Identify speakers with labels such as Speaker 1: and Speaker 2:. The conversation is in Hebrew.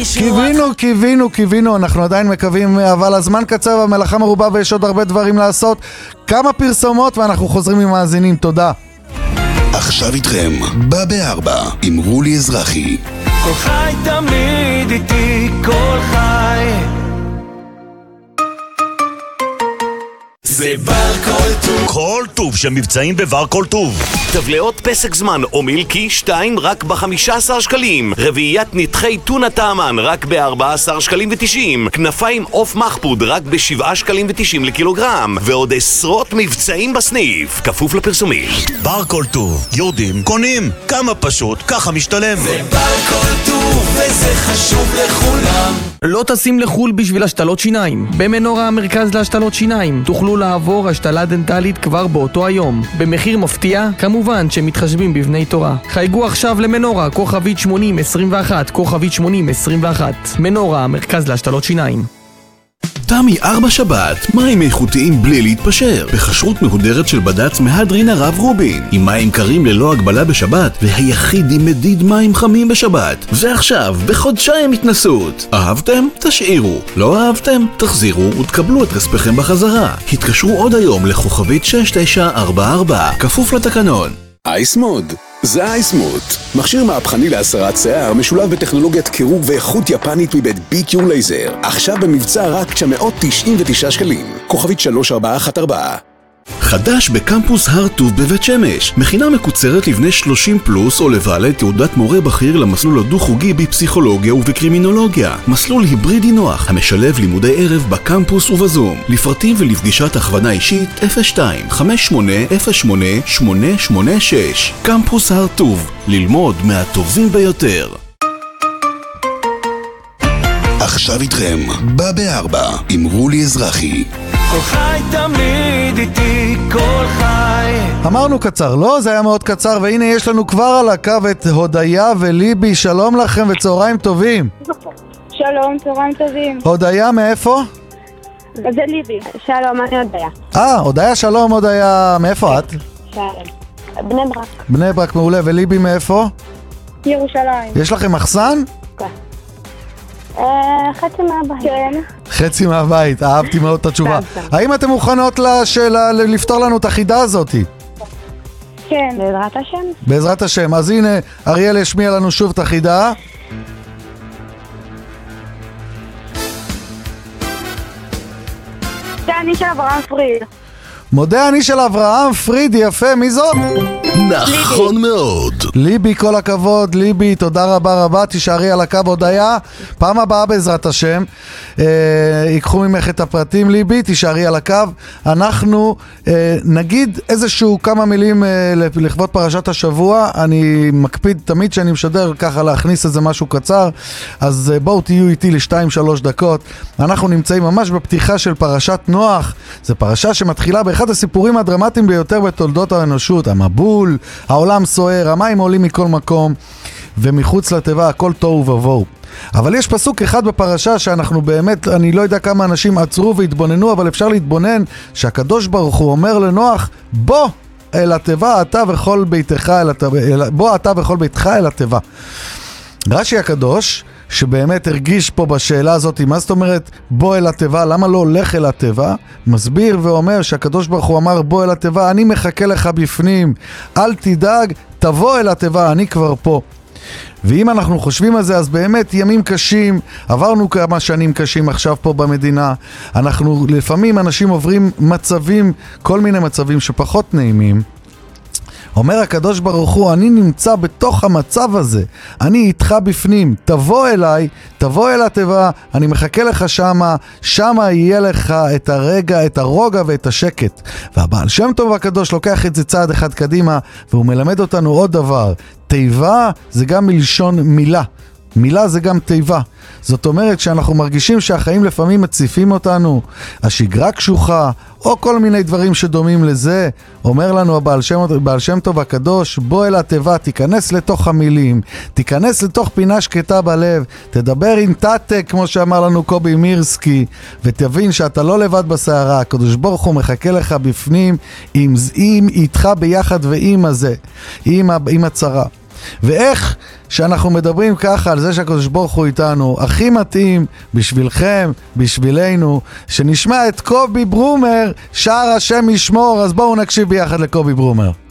Speaker 1: קיווינו, אנחנו עדיין מקווים, אבל הזמן קצר והמלאכה מרובה ויש עוד הרבה דברים לעשות. כמה פרסומות ואנחנו חוזרים עם מאזינים, תודה.
Speaker 2: עכשיו איתכם, בא בארבע, עם רולי אזרחי.
Speaker 3: כל חי תמיד איתי, כל חי. זה בר כל טוב.
Speaker 4: כל טוב שמבצעים בבר כל טוב. טבלאות פסק זמן או מילקי 2 רק ב-15 שקלים. רביעיית נתחי טונה טעמן רק ב-14 שקלים ו-90. כנפיים עוף מחפוד רק ב-7 שקלים ו-90 לקילוגרם. ועוד עשרות מבצעים בסניף. כפוף לפרסומים. בר כל טוב. יורדים, קונים. כמה פשוט, ככה משתלם.
Speaker 3: זה בר כל טוב וזה חשוב לכולם.
Speaker 5: לא טסים לחול בשביל השתלות שיניים. במנורה המרכז להשתלות שיניים תוכלו לעבור השתלה דנטלית כבר באותו היום במחיר מפתיע, כמובן שמתחשבים בבני תורה. חייגו עכשיו למנורה כוכבית 8021 כוכבית 8021. מנורה המרכז להשתלות שיניים.
Speaker 2: תמי 4 שבת, מים איכותיים בלי להתפשר, בכשרות מהודרת של בד"ץ מהדרין הרב רובין, עם מים קרים ללא הגבלה בשבת, והיחיד עם מדיד מים חמים בשבת. ועכשיו, בחודשיים התנסות. אהבתם? תשאירו. לא אהבתם? תחזירו ותקבלו את כספכם בחזרה. התקשרו עוד היום לכוכבית 6944, כפוף לתקנון.
Speaker 6: אייסמוד, זה אייסמוד, מכשיר מהפכני להסרת שיער משולב בטכנולוגיית קירור ואיכות יפנית מבית ביקיור לייזר. עכשיו במבצע רק 999 שקלים, כוכבית 3414.
Speaker 2: חדש בקמפוס הר טוב בבית שמש, מכינה מקוצרת לבני 30 פלוס או לבעלי תעודת מורה בכיר למסלול הדו-חוגי בפסיכולוגיה ובקרימינולוגיה. מסלול היברידי נוח המשלב לימודי ערב בקמפוס ובזום. לפרטים ולפגישת הכוונה אישית 02-5808-886. קמפוס הר טוב, ללמוד מהטובים ביותר. עכשיו איתכם, בא בארבע, עם רולי אזרחי.
Speaker 3: כל חי תמיד איתי, כל חי.
Speaker 1: אמרנו קצר, לא? זה היה מאוד קצר, והנה יש לנו כבר על הקו את הודיה וליבי. שלום לכם וצהריים טובים.
Speaker 7: שלום, צהריים טובים.
Speaker 1: הודיה מאיפה?
Speaker 7: זה ליבי. שלום, אני הודיה.
Speaker 1: הודיה, שלום הודיה, מאיפה את?
Speaker 7: שלום. בני ברק.
Speaker 1: בני ברק, מעולה. וליבי מאיפה?
Speaker 7: ירושלים.
Speaker 1: יש לכם מחסן?
Speaker 7: כן. חצי מהבית. כן.
Speaker 1: חצי מהבית, אהבתי מאוד את התשובה. האם אתם מוכנות לפתור לנו את החידה הזאת?
Speaker 7: כן. בעזרת השם.
Speaker 1: בעזרת השם. אז הנה, אריאל השמיע לנו שוב את החידה.
Speaker 7: זה אני של אברהם פריד.
Speaker 1: מודה אני של אברהם פריד, יפה, מי זאת?
Speaker 2: נכון מאוד.
Speaker 1: ליבי, כל הכבוד, ליבי, תודה רבה רבה, תישארי על הקו הודיה, פעם הבאה בעזרת השם, ייקחו ממך את הפרטים ליבי, תישארי על הקו, אנחנו נגיד איזשהו כמה מילים לכבוד פרשת השבוע, אני מקפיד תמיד שאני משדר ככה להכניס איזה משהו קצר, אז בואו תהיו איתי ל2-3 דקות, אנחנו נמצאים ממש בפתיחה של פרשת נוח, זו פרשה שמתחילה באחד הסיפורים הדרמטיים ביותר בתולדות האנושות, המבול, העולם סוער, המים עולים מכל מקום ומחוץ לתיבה הכל תוהו ובוהו. אבל יש פסוק אחד בפרשה שאנחנו באמת, אני לא יודע כמה אנשים עצרו והתבוננו, אבל אפשר להתבונן שהקדוש ברוך הוא אומר לנוח, בוא אל התיבה אתה וכל ביתך בוא אתה וכל ביתך אל התיבה. רש"י הקדוש שבאמת הרגיש פה בשאלה הזאת, מה זאת אומרת בוא אל התיבה, למה לא הולך אל התיבה, מסביר ואומר שהקדוש ברוך הוא אמר בוא אל התיבה, אני מחכה לך בפנים, אל תדאג, תבוא אל התיבה, אני כבר פה. ואם אנחנו חושבים על זה, אז באמת ימים קשים, עברנו כמה שנים קשים עכשיו פה במדינה, אנחנו לפעמים אנשים עוברים מצבים, כל מיני מצבים שפחות נעימים, אומר הקדוש ברוך הוא, אני נמצא בתוך המצב הזה, אני איתך בפנים, תבוא אליי, תבוא אל התיבה, אני מחכה לך שמה, שמה יהיה לך את הרגע, את הרוגע ואת השקט. והבעל שם טוב הקדוש לוקח את זה צעד אחד קדימה, והוא מלמד אותנו עוד דבר, תיבה זה גם מלשון מילה, מילה זה גם תיבה. זאת אומרת שאנחנו מרגישים שהחיים לפעמים מציפים אותנו, השגרה קשוחה, או כל מיני דברים שדומים לזה. אומר לנו הבעל שם טוב הקדוש, בוא אל התיבה, תיכנס לתוך המילים, תיכנס לתוך פינה שקטה בלב, תדבר עם תתק, כמו שאמר לנו קובי מירסקי, ותבין שאתה לא לבד בסערה, הקדוש ברוך הוא מחכה לך בפנים, עם איתך ביחד ועם הזה, עם הצרה. ואיך שאנחנו מדברים ככה על זה שהקדוש ברוך הוא איתנו, הכי מתאים בשבילכם, בשבילנו, שנשמע את קובי ברומר, שר השם ישמור. אז בואו נקשיב ביחד לקובי ברומר.